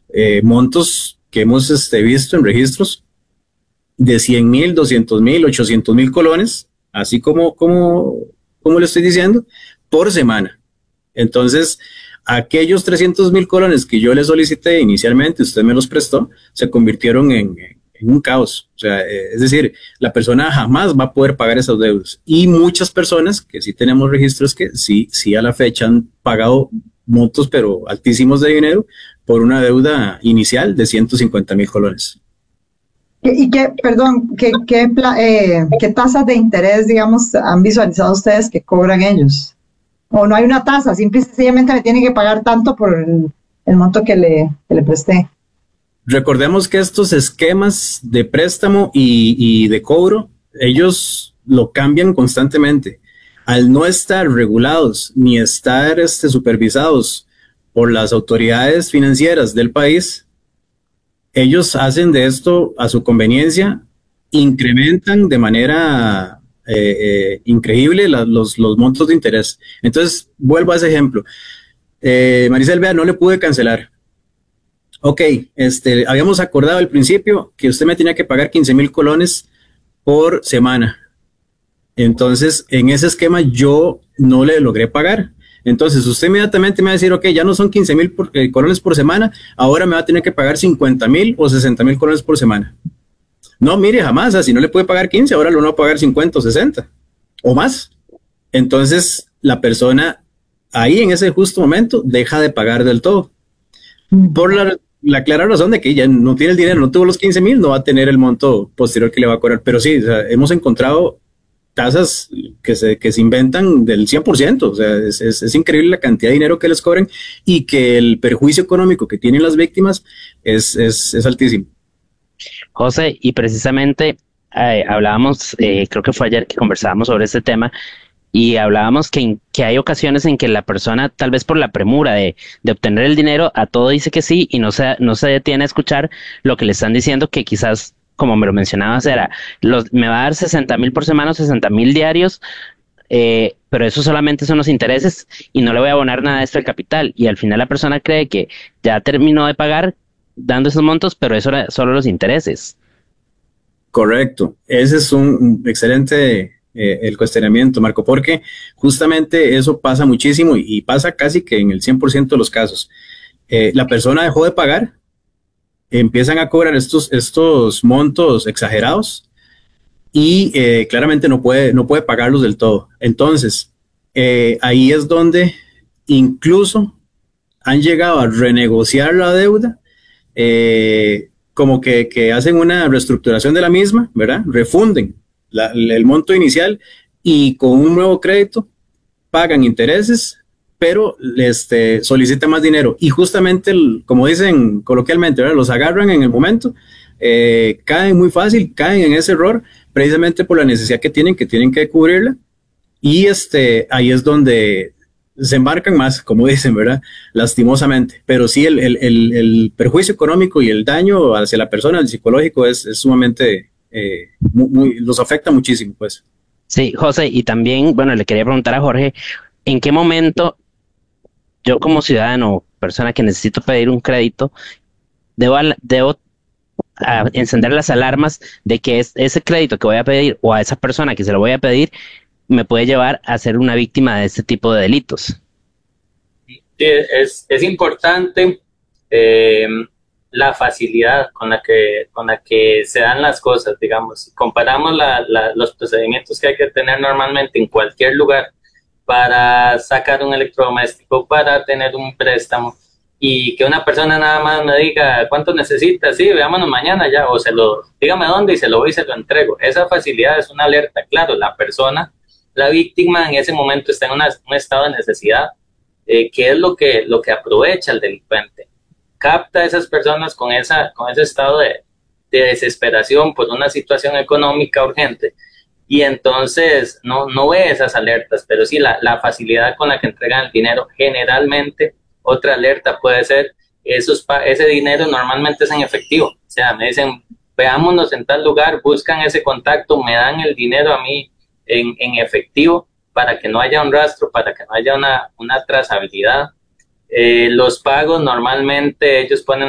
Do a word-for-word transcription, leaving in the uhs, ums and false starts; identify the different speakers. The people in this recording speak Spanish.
Speaker 1: eh, montos que hemos este, visto en registros de cien mil, doscientos mil, ochocientos mil colones, así como, como, como le estoy diciendo, por semana. Entonces, aquellos trescientos mil colones que yo le solicité inicialmente, usted me los prestó, se convirtieron en, en un caos. O sea, eh, es decir, la persona jamás va a poder pagar esos deudos. Y muchas personas, que sí tenemos registros, que sí, sí a la fecha han pagado montos, pero altísimos de dinero, por una deuda inicial de ciento cincuenta mil colones.
Speaker 2: ¿Y qué, perdón, qué, qué, eh, qué tasas de interés, digamos, han visualizado ustedes que cobran ellos? O no hay una tasa, simple y sencillamente me tienen que pagar tanto por el, el monto que le, que le presté.
Speaker 1: Recordemos que estos esquemas de préstamo y, y de cobro, ellos lo cambian constantemente. Al no estar regulados ni estar este, supervisados por las autoridades financieras del país, ellos hacen de esto a su conveniencia, incrementan de manera eh, eh, increíble la, los, los montos de interés. Entonces, vuelvo a ese ejemplo. Eh, Maricel, vea, no le pude cancelar. Ok, este, habíamos acordado al principio que usted me tenía que pagar quince mil colones por semana. Entonces, en ese esquema yo no le logré pagar. Entonces, usted inmediatamente me va a decir, ok, ya no son quince mil eh, colones por semana, ahora me va a tener que pagar cincuenta mil o sesenta mil colones por semana. No, mire, jamás, o sea, si no le puede pagar quince, ahora lo va a pagar cincuenta o sesenta o más. Entonces, la persona ahí en ese justo momento deja de pagar del todo. Por la, la clara razón de que ya no tiene el dinero, no tuvo los quince mil, no va a tener el monto posterior que le va a cobrar. Pero sí, o sea, hemos encontrado tasas que se, que se inventan del cien por ciento. O sea, es, es, es increíble la cantidad de dinero que les cobran y que el perjuicio económico que tienen las víctimas es, es, es altísimo.
Speaker 3: José, y precisamente eh, hablábamos, eh, creo que fue ayer que conversábamos sobre este tema, y hablábamos que, en- que hay ocasiones en que la persona, tal vez por la premura de, de obtener el dinero, a todo dice que sí y no se, no se detiene a escuchar lo que le están diciendo, que quizás, como me lo mencionabas, era, los, me va a dar sesenta mil por semana o sesenta mil diarios, eh, pero eso solamente son los intereses y no le voy a abonar nada de esto al capital. Y al final la persona cree que ya terminó de pagar dando esos montos, pero eso era solo los intereses.
Speaker 1: Correcto. Ese es un, un excelente eh, el cuestionamiento, Marco, porque justamente eso pasa muchísimo y, y pasa casi que en el cien por ciento de los casos. Eh, la persona dejó de pagar, empiezan a cobrar estos, estos montos exagerados y eh, claramente no puede, no puede pagarlos del todo. Entonces, eh, ahí es donde incluso han llegado a renegociar la deuda, eh, como que, que, hacen una reestructuración de la misma, ¿verdad? Refunden la, el monto inicial y con un nuevo crédito pagan intereses, pero este, solicitan más dinero. Y justamente, el, como dicen coloquialmente, ¿verdad? Los agarran en el momento, eh, caen muy fácil, caen en ese error, precisamente por la necesidad que tienen, que tienen que cubrirla. Y este, ahí es donde se embarcan más, como dicen, ¿verdad? Lastimosamente. Pero sí, el, el, el, el perjuicio económico y el daño hacia la persona, el psicológico, es, es sumamente, eh, muy, muy, los afecta muchísimo, pues.
Speaker 3: Sí, José, y también, bueno, le quería preguntar a Jorge, ¿en qué momento yo como ciudadano, persona que necesito pedir un crédito, debo, al- debo ah, encender las alarmas de que es, ese crédito que voy a pedir o a esa persona que se lo voy a pedir me puede llevar a ser una víctima de este tipo de delitos?
Speaker 4: Sí, es, es importante eh, la facilidad con la que, con la que se dan las cosas, digamos. Si comparamos la, la, los procedimientos que hay que tener normalmente en cualquier lugar para sacar un electrodoméstico, para tener un préstamo, y que una persona nada más me diga cuánto necesita, sí, veámonos mañana ya, o se lo, dígame dónde y se lo voy y se lo entrego. Esa facilidad es una alerta, claro, la persona, la víctima en ese momento está en una, un estado de necesidad, eh, que es lo que, lo que aprovecha el delincuente. Capta a esas personas con, esa, con ese estado de, de desesperación por una situación económica urgente y entonces no, no ve esas alertas, pero sí la, la facilidad con la que entregan el dinero. Generalmente otra alerta puede ser esos, ese dinero normalmente es en efectivo, o sea, me dicen veámonos en tal lugar, buscan ese contacto, me dan el dinero a mí en, en efectivo para que no haya un rastro, para que no haya una, una trazabilidad. Eh, los pagos normalmente ellos ponen